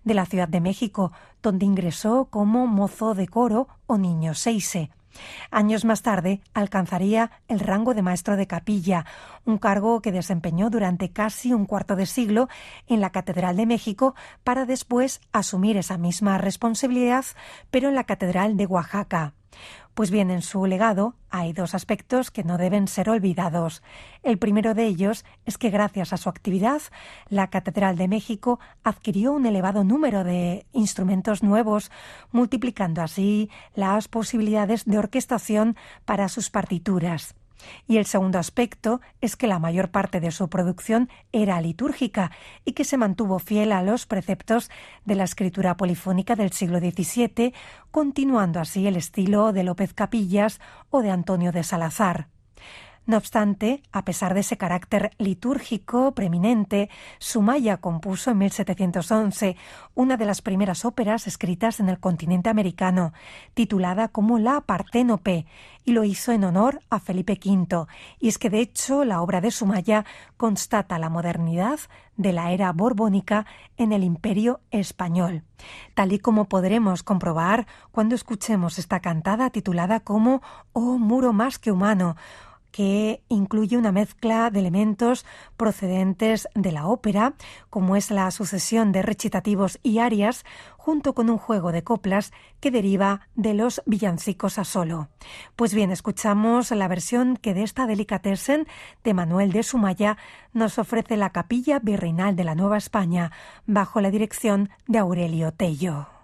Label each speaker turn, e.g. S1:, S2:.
S1: de la Ciudad de México, donde ingresó como mozo de coro o niño seise. Años más tarde alcanzaría el rango de maestro de capilla, un cargo que desempeñó durante casi un cuarto de siglo en la Catedral de México para después asumir esa misma responsabilidad, pero en la Catedral de Oaxaca. Pues bien, en su legado hay dos aspectos que no deben ser olvidados. El primero de ellos es que gracias a su actividad, la Catedral de México adquirió un elevado número de instrumentos nuevos, multiplicando así las posibilidades de orquestación para sus partituras. Y el segundo aspecto es que la mayor parte de su producción era litúrgica y que se mantuvo fiel a los preceptos de la escritura polifónica del siglo XVII, continuando así el estilo de López Capillas o de Antonio de Salazar. No obstante, a pesar de ese carácter litúrgico preeminente, Zumaya compuso en 1711 una de las primeras óperas escritas en el continente americano, titulada como La Parténope, y lo hizo en honor a Felipe V. Y es que, de hecho, la obra de Zumaya constata la modernidad de la era borbónica en el Imperio español, tal y como podremos comprobar cuando escuchemos esta cantada titulada como «Oh muro más que humano», que incluye una mezcla de elementos procedentes de la ópera, como es la sucesión de recitativos y arias, junto con un juego de coplas que deriva de los villancicos a solo. Pues bien, escuchamos la versión que de esta delicatessen de Manuel de Zumaya nos ofrece la Capilla Virreinal de la Nueva España, bajo la dirección de Aurelio Tello.